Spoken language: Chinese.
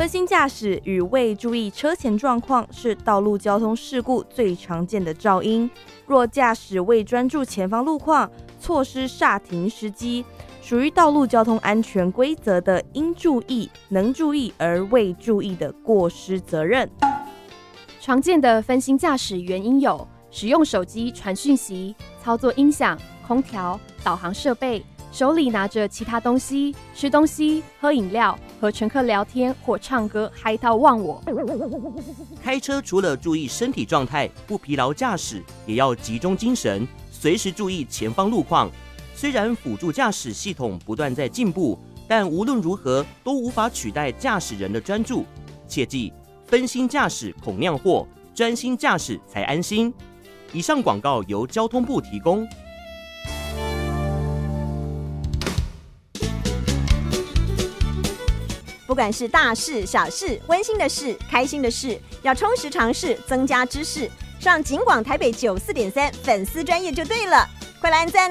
分心驾驶与未注意车前状况是道路交通事故最常见的肇因。若驾驶未专注前方路况，错失刹停时机，属于道路交通安全规则的应注意、能注意而未注意的过失责任。 常见的分心驾驶原因有：使用手机传讯息、操作音响、空调、导航设备、手里拿着其他东西、吃东西、喝饮料、和乘客聊天或唱歌嗨到忘我。 开车除了注意身体状态，不疲劳驾驶，也要集中精神，随时注意前方路况。虽然辅助驾驶系统不断在进步，但无论如何都无法取代驾驶人的专注。切记，分心驾驶恐酿祸，专心驾驶才安心。以上广告由交通部提供。 不管是大事小事、温馨的事、开心的事，要充实常识，增加知识，上警广台北94.3粉丝专页就对了，快来按赞